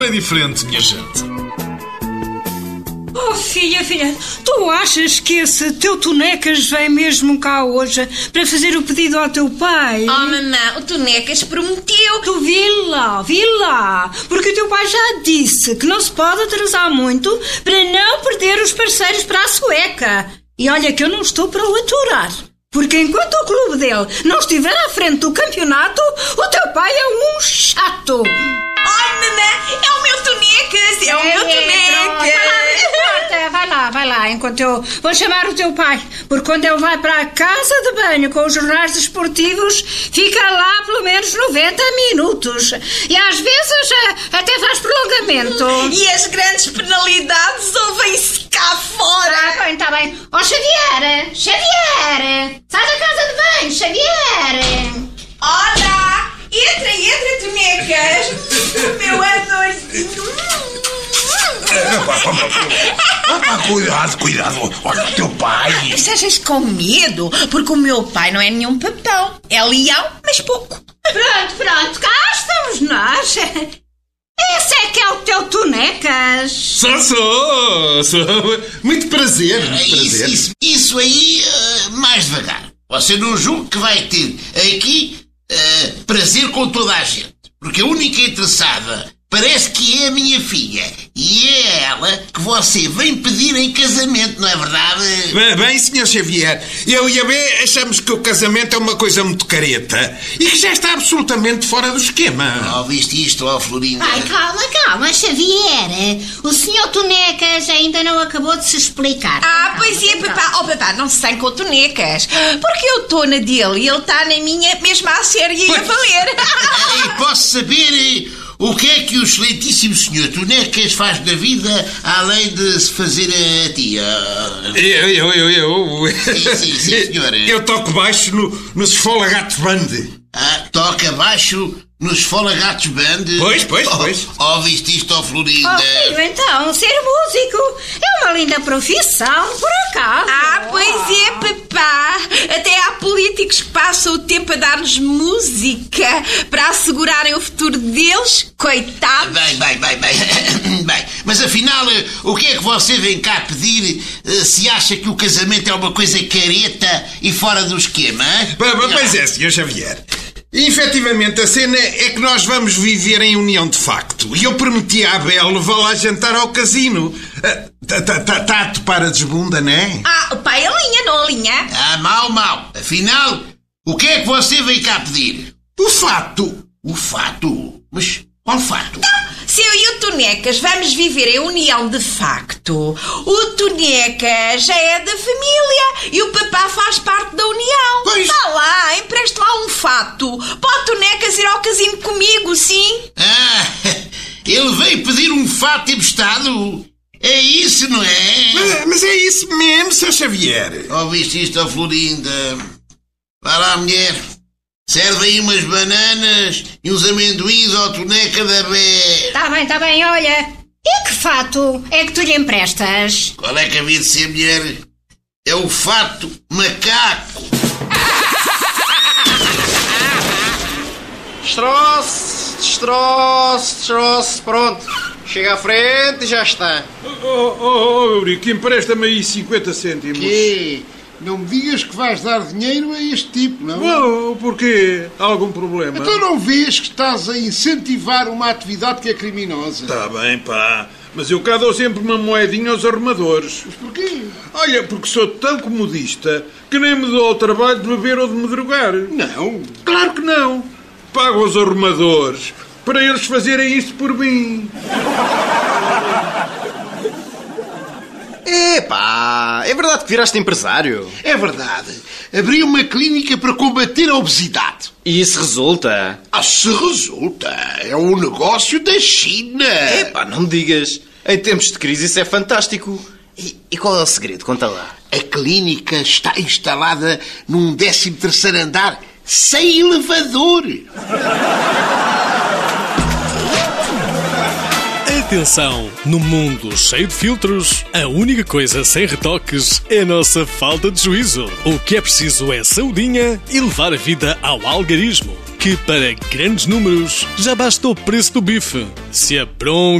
é diferente, minha gente. Oh, filha, tu achas que esse teu Tonecas vem mesmo cá hoje para fazer o pedido ao teu pai? Oh, mamã, o Tonecas prometeu. Tu vi lá, porque o teu pai já disse que não se pode atrasar muito para não perder os parceiros para a sueca. E olha que eu não estou para o aturar, porque enquanto o clube dele não estiver à frente do campeonato, o teu pai é um chato. Oh, mamã, é o meu Tonecas, é o meu Tonecas. Vai lá, enquanto eu vou chamar o teu pai, porque quando ele vai para a casa de banho com os jornais desportivos, fica lá pelo menos 90 minutos. E às vezes até faz prolongamento. E as grandes penalidades ouvem-se cá fora. Tá bem. Ó, Xavier, sai da casa de banho, Xavier. Olá, entra, Tonecas. Meu amorzinho. Cuidado. Olha o teu pai. Estás com medo? Porque o meu pai não é nenhum papão. É leão, mas pouco. Pronto, cá estamos nós. Esse é que é o teu Tonecas. Sou. Muito prazer. Isso aí, mais devagar. Você não julga que vai ter aqui prazer com toda a gente. Porque a única interessada parece que é a minha filha. E é ela que você vem pedir em casamento, não é verdade? Bem, Sr. Xavier, eu e a B achamos que o casamento é uma coisa muito careta e que já está absolutamente fora do esquema. Ouviste isto, Florinda? Ai, calma, Xavier. O senhor Tonecas ainda não acabou de se explicar. Pois é, papá. Oh, papá, não se tem com o Tonecas. Porque eu estou na dele e ele está na minha, mesmo à séria e a valer. E posso saber o que é que o excelentíssimo senhor Tonecas faz da vida além de se fazer a tia? Eu... Sim, senhora. Eu toco baixo no Esfolagatos Band. Toca baixo no Esfolagatos Band? Pois. Ouviste isto, Florinda? Filho, então, ser músico é uma linda profissão, por acaso. Pois é, papá. Até há políticos que passam o tempo a dar-nos música para assegurarem o futuro deles. Coitados. Bem. Mas afinal, o que é que você vem cá pedir se acha que o casamento é uma coisa careta e fora do esquema? Pois é, Sr. Xavier. E, efetivamente, a cena é que nós vamos viver em união de facto. E eu prometi à Abel levá-la a jantar ao casino. Está a topar a desbunda, não é? Pai, alinha, não alinha? Mal. Afinal, o que é que você vem cá pedir? O fato. O fato? Mas qual fato? Se eu e o Tonecas vamos viver em união de facto, o Tonecas já é da família e o papá faz parte da união. Pois. Vá lá, empreste lá um fato. Pode o Tonecas ir ao casino comigo, sim? Ele veio pedir um fato emprestado? É isso, não é? Mas é isso mesmo, Sr. Xavier. Ouviste isto, Florinda? Vá lá, mulher. Serve aí umas bananas e uns amendoins ao Toneca da Bé. Tá bem, olha. E que fato é que tu lhe emprestas? Qual é que havia de ser, mulher? É o fato macaco. Destroço, pronto. Chega à frente e já está. Eurico, empresta-me aí 50 cêntimos. Que? Não me digas que vais dar dinheiro a este tipo, não? Porquê? Há algum problema? Então não vês que estás a incentivar uma atividade que é criminosa? Está bem, pá. Mas eu cá dou sempre uma moedinha aos armadores. Mas porquê? Olha, porque sou tão comodista que nem me dou ao trabalho de beber ou de me drogar. Não. Claro que não. Pago aos armadores para eles fazerem isso por mim. Epá, é verdade que viraste empresário? É verdade. Abri uma clínica para combater a obesidade. E isso resulta? Se resulta. É um negócio da China. Epá, não me digas. Em tempos de crise isso é fantástico. E qual é o segredo? Conta lá. A clínica está instalada num 13º andar sem elevador. Atenção! No mundo cheio de filtros, a única coisa sem retoques é a nossa falta de juízo. O que é preciso é saudinha e levar a vida ao algarismo. que para grandes números já basta o preço do bife. Se a bronca